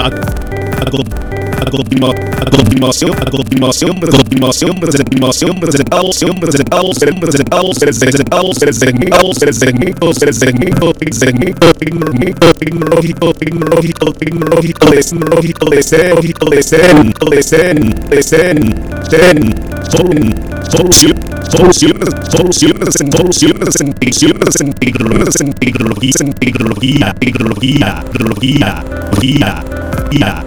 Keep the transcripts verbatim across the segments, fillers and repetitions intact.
A, a, con- a, continua- a continuación, a continuación, a continuación, presentación, presentación, presentados, presentados, presentados, presentados, segmentos, segmentos, segmentos, tecnológico, tecnológico, tecnológico, tecnológico, tecnológico, de ser, lógico, de ser, de ser, de ser, ser, solución, solución, soluciones, soluciones, en soluciones, en ficciones, en tecnologías, en tecnología, en tecnología, tecnología, tecnología, tecnología, tecnología.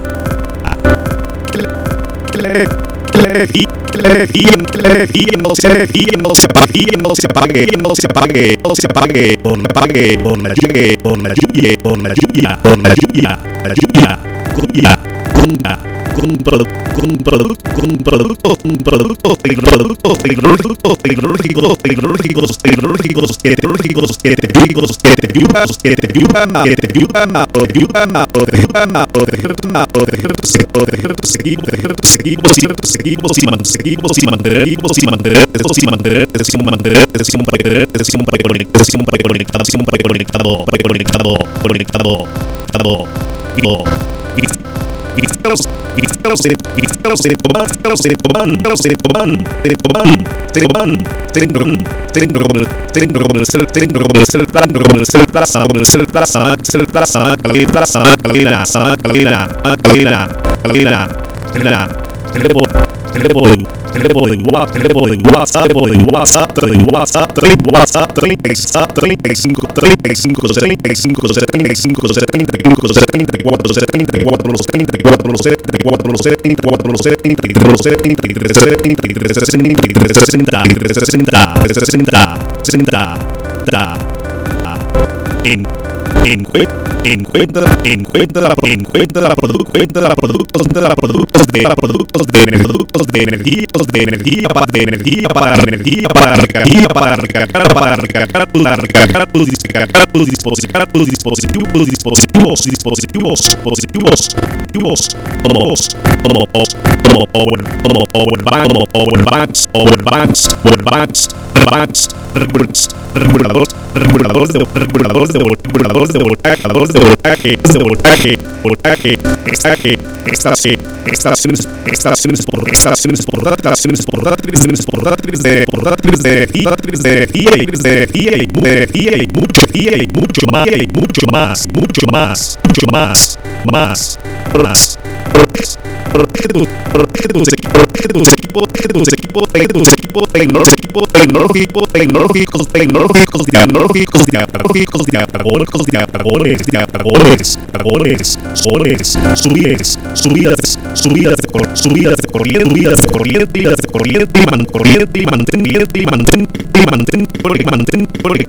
No se apague, no se apague, no se apague, no se apague, no se apague, por la apague, por la lluvia, por la lluvia, por la lluvia, por la lluvia, la lluvia, lluvia, conga, con productos, con productos, con productos, con productos, tecnológicos, tecnológicos, tecnológicos, tecnológicos, tecnológicos, tecnológicos, que te ayudan, que te ayudan, que te ayudan, que te ayudan a ayudan a proteger, a proteger, a protegerse, proteger tus equipos, proteger tus equipos, ciertos equipos y mantener equipos y mantener equipos y mantener esos y mantener, sin mantener, sin mantener, sin conectar, sin conectar, sin conectado, conectado, conectado, conectado, digo, Verificados, verificados, verificados, verificados, verificados, verificados, verificados, verificados, centro como el centro como el centro como el centro como el plaza como el plaza el plaza calera plaza calera calera calera calera calera el report el report el report el WhatsApp el report el WhatsApp el WhatsApp el WhatsApp el WhatsApp treinta y cinco treinta y cinco treinta y cinco treinta y cinco setenta y cinco setenta y cuatro setenta y cuatro los treinta y cuatro los setenta y cuatro los setenta y cuatro los setenta y tres los setenta y tres setenta y tres sesenta y tres sesenta y tres sesenta sesenta sesenta en encuentra encuentra encuentra encuentra productos productos de productos de productos de productos de energía de energía para de energía para energía para recargar para recargar para recargar para recargar tus dispositivos tus dispositivos dispositivos dispositivos dispositivos dispositivos todos todos como power como power bank como power banks power banks power banks banks reguladores reguladores reguladores de reguladores de reguladores de voltaje de voltaje de voltaje voltaje estaje estación estaciones estaciones por estaciones por estaciones por estaciones por estaciones de por estaciones de estaciones de de de de mucho y mucho más mucho más mucho más mucho más más más protege tus protege tus equipos protege tus equipos protege tus equipos protege tus equipos tecnológicos tecnológicos tecnológicos tecnológicos tecnológicos tecnológicos diagramones diagramones diagramones diagramones soles subidas subidas subidas de cor subidas de corriente subidas de corriente subidas de corriente man corriente mantén mantén mantén mantén mantén